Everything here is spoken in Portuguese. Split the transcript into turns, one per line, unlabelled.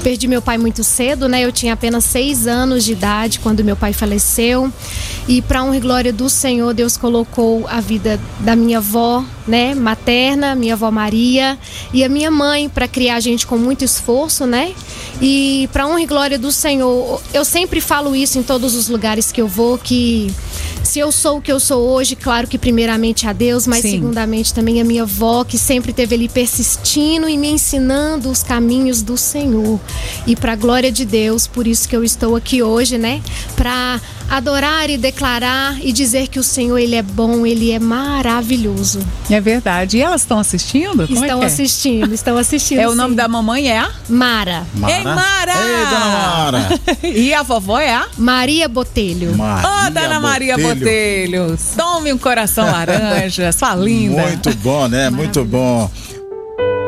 perdi meu pai muito cedo, né? Eu tinha apenas 6 anos de idade quando meu pai faleceu. E para honra e glória do Senhor, Deus colocou a vida da minha avó, né, materna, minha avó Maria, e a minha mãe para criar a gente com muito esforço, né? E para honra e glória do Senhor, eu sempre falo isso em todos os lugares que eu vou, que se eu sou o que eu sou hoje, claro que primeiramente a Deus, mas segundamente também a minha avó, que sempre esteve ali persistindo e me ensinando os caminhos do Senhor. E para a glória de Deus, por isso que eu estou aqui hoje, né? Para adorar e declarar e dizer que o Senhor, Ele é bom, Ele é maravilhoso.
É verdade. E elas estão assistindo?
Estão assistindo.
O nome da mamãe é?
Mara.
Ei, Mara!
Ei, dona Mara!
E a vovó é a?
Maria Botelho.
Dona Maria Botelho. Tome um coração laranja, sua linda.
Muito bom, né? Muito bom.